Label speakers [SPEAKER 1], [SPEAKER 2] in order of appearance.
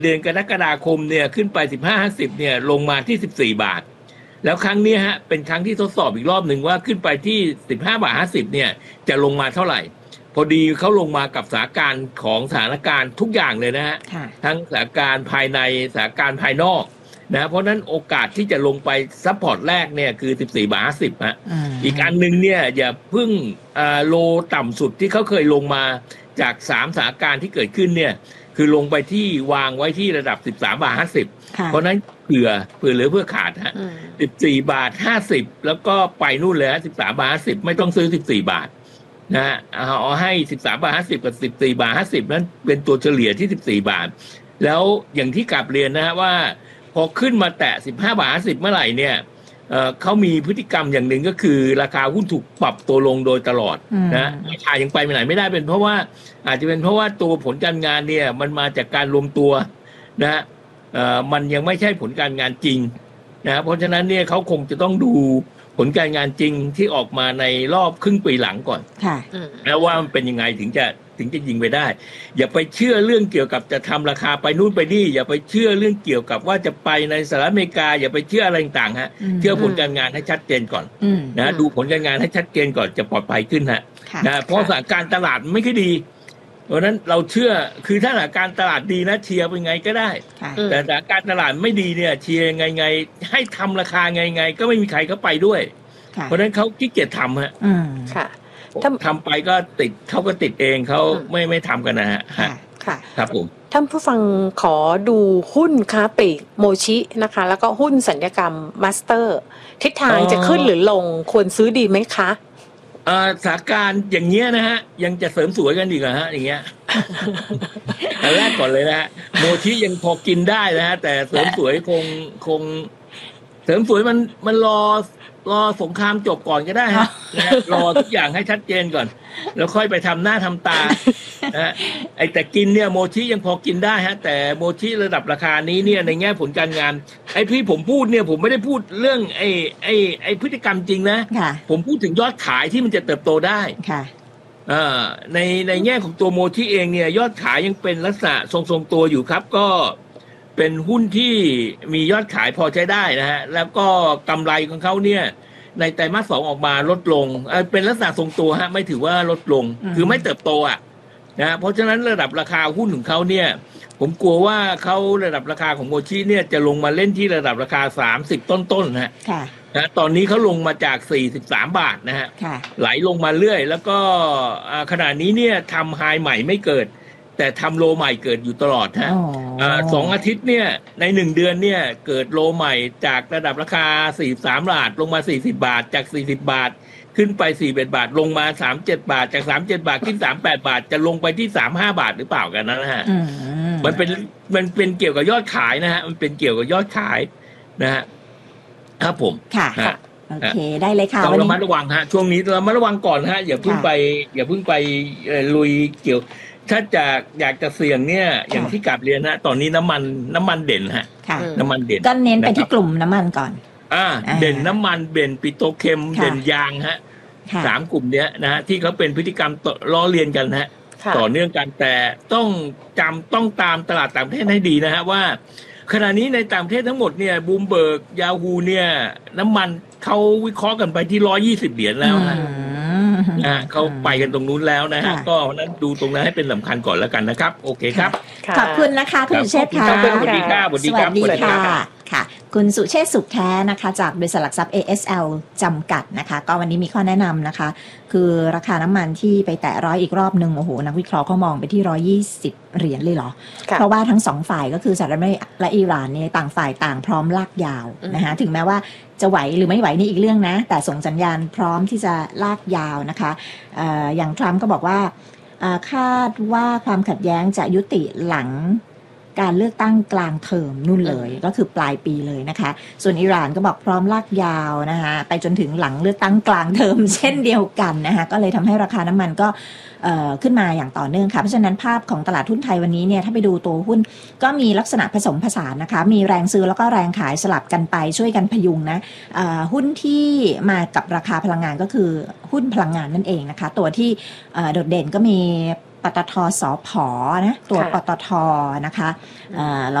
[SPEAKER 1] เดือนกรกฎาคมเนี่ยขึ้นไป15-50เนี่ยลงมาที่14 บาทแล้วครั้งนี้ฮะเป็นครั้งที่ทดสอบอีกรอบหนึ่งว่าขึ้นไปที่15.50 เนี่ยจะลงมาเท่าไหร่พอดีเขาลงมากับสถานการณ์ของสถานการณ์ทุกอย่างเลยนะฮะทั้งสถานการณ์ภายในสถานการณ์ภายนอกนะเพราะนั้นโอกาสที่จะลงไปซัพพอร์ตแรกเนี่ยคือ14.50 ฮะอีกอันนึงเนี่ยอย่าเพิ่งโลต่ำสุดที่เขาเคยลงมาจาก3สถานการณ์ที่เกิดขึ้นเนี่ยคือลงไปที่วางไว้ที่ระดับ13.50 เพราะนั้นเผื่อเหลือเพื่อขาดฮะ14.50 แล้วก็ไปนู่นเลยฮะ13.50 ไม่ต้องซื้อ14 บาทนะฮะเอาให้13.50 กับ14.50 นั้นเป็นตัวเฉลี่ยที่14 บาทแล้วอย่างที่กลับเรียนนะฮะว่าพอขึ้นมาแตะ15.50 เมื่อไหร่เนี่ยเขามีพฤติกรรมอย่างหนึ่งก็คือราคาหุ้นถูกปรับตัวลงโดยตลอดนะราคายังไปไหนไม่ได้เป็นเพราะว่าอาจจะเป็นเพราะว่าตัวผลการงานเนี่ยมันมาจากการรวมตัวนะมันยังไม่ใช่ผลการงานจริงนะเพราะฉะนั้นเนี่ยเขาคงจะต้องดูผลการงานจริงที่ออกมาในรอบครึ่งปีหลังก่อนแล้วว่ามันเป็นยังไงถึงจะยิงไปได้อย่าไปเชื่อเรื่องเกี่ยวกับจะทำราคาไปนู่นไปนี่อย่าไปเชื่อเรื่องเกี่ยวกับว่าจะไปในสหรัฐอเมริกาอย่าไปเชื่ออะไรต่างๆฮะเชื่อผลการงานให้ชัดเจนก่อนนะดูผลการงานให้ชัดเจนก่อนจะปลอดภัยขึ้นฮะนะเพราะสถานการณ์ตลาดไม่ค่อยดีเพราะนั้นเราเชื่อคือถ้าสถานการณ์ตลาดดีนะเชียร์เป็นไงก็ได้แต่สถานการณ์ตลาดไม่ดีเนี่ยเชียร์ไงให้ทำราคาไงก็ไม่มีใครเขาไปด้วยเพราะนั้นเขาขี้เกียจทำฮะทำไปก็ติดเขาก็ติดเองเขาไม่ทำกันนะฮะ
[SPEAKER 2] ค่ะ
[SPEAKER 1] ครับผม
[SPEAKER 2] ท่านผู้ฟังขอดูหุ้นค้าปลีกโมชินะคะแล้วก็หุ้นสัญญกรรมมาสเตอร์ทิศทางจะขึ้นหรือลงควรซื้อดีไหมคะ
[SPEAKER 1] สถานการณ์อย่างเงี้ยนะฮะยังจะเสริมสวยกันอีกเหรอฮะอย่างเงี้ยอันแรกก่อนเลยนะฮะโมชิยังพอกินได้นะฮะแต่เสริมสวยคงเสริมสวยมันรอสงครามจบก่อนก็ได้ฮะรอทุกอย่างให้ชัดเจนก่อนแล้วค่อยไปทำหน้าทำตานะแต่กินเนี่ยโมชิยังพอกินได้ฮะแต่โมชิระดับราคานี้เนี่ยในแง่ผลการงานที่ผมพูดเนี่ยผมไม่ได้พูดเรื่องไอ้พฤติกรรมจริงนะผมพูดถึงยอดขายที่มันจะเติบโตได้ในแง่ของตัวโมชิเองเนี่ยยอดขายยังเป็นลักษณะทรงตัวอยู่ครับก็เป็นหุ้นที่มียอดขายพอใช้ได้นะฮะแล้วก็กำไรของเขาเนี่ยในไตรมาส 2ออกมาลดลงเป็นลักษณะทรงตัวฮะไม่ถือว่าลดลงคือไม่เติบโตนะเพราะฉะนั้นระดับราคาหุ้นของเขาเนี่ยผมกลัวว่าเขาระดับราคาของโมชิเนี่ยจะลงมาเล่นที่ระดับราคา30ต้นๆนะตอนนี้เขาลงมาจาก43 บาทนะฮะไหลลงมาเรื่อยแล้วก็ขณะนี้เนี่ยทำไฮใหม่ไม่เกิดแต่ทำโลใหม่เกิดอยู่ตลอดฮะ2 อาทิตย์เนี่ยใน1 เดือนเนี่ยเกิดโลใหม่จากระดับราคา43 บาทลงมา40 บาทจาก40 บาทขึ้นไป41 บาทลงมา37 บาทจาก37 บาทขึ้น38 บาทจะลงไปที่35 บาทหรือเปล่ากันนะฮะมันเป็นเกี่ยวกับยอดขายนะฮะมันเป็นเกี่ยวกับยอดขายนะฮะครับผม
[SPEAKER 3] ค่ะโอเคได้เลยค่ะ
[SPEAKER 1] เราระมัดระวังฮะช่วงนี้เราระมัดระวังก่อนฮะอย่าเพิ่งไปลุยเกี่ยวถ้าอยากจะเสี่ยงเนี่ยอย่างที่กลับเรียนนะตอนนี้น้ำมันเด่นฮะน้ำมันเด่น
[SPEAKER 3] ก็เน้นไปที่กลุ่มน้ำมันก่อน
[SPEAKER 1] เด่นน้ำมันเด่นปิโตรเคมเด่นยางฮะ3 กลุ่มเนี้ยนะฮะที่เขาเป็นพฤติกรรมล้อเลียนกันฮะต่อเนื่องกันแต่ต้องตามตลาดต่างประเทศให้ดีนะฮะว่าขณะนี้ในต่างประเทศทั้งหมดเนี่ยบูมเบิร์กยาฮูเนี่ยน้ำมันเขาวิเคราะห์กันไปที่$120แล้วฮะเขาไปกันตรงนู้นแล้วนะฮะก็นั้นดูตรงนั้นให้เป็นสำคัญก่อนแล้วกันนะครับโอเคครับ
[SPEAKER 3] ขอบคุณนะคะคุณสุเชษฐ์ค่ะ
[SPEAKER 1] สวัสดีครับสวัสดีครับ
[SPEAKER 3] ค่ะคุณสุเชษฐ์สุขแท้นะคะจากบริษัทหลักทรัพย์ ASL จำกัดนะคะก็วันนี้มีข้อแนะนำนะคะคือราคาน้ำมันที่ไปแตะ100อีกรอบนึงโอ้โหนักวิเคราะห์เขามองไปที่$120เลยเหรอเพราะว่าทั้ง2ฝ่ายก็คือสหรัฐอเมริกาและอิหร่านเนี่ยต่างฝ่ายต่างพร้อมลากยาวนะคะถึงแม้ว่าจะไหวหรือไม่ไหวนี่อีกเรื่องนะแต่ส่งสัญญาณพร้อมที่จะลากยาวนะคะอย่างทรัมป์ก็บอกว่าคาดว่าความขัดแย้งจะยุติหลังการเลือกตั้งกลางเทอมนู่นเลยก็คือปลายปีเลยนะคะส่วนอิหร่านก็บอกพร้อมลากยาวนะคะไปจนถึงหลังเลือกตั้งกลางเทอมเช่นเดียวกันนะคะก็เลยทำให้ราคาน้ำมันก็ขึ้นมาอย่างต่อเนื่องค่ะเพราะฉะนั้นภาพของตลาดหุ้นไทยวันนี้เนี่ยถ้าไปดูตัวหุ้นก็มีลักษณะผสมผสานนะคะมีแรงซื้อแล้วก็แรงขายสลับกันไปช่วยกันพยุงนะหุ้นที่มากับราคาพลังงานก็คือหุ้นพลังงานนั่นเองนะคะตัวที่โดดเด่นก็มีปตทสผนะตัว
[SPEAKER 2] ค่ะ
[SPEAKER 3] ปตทนะคะ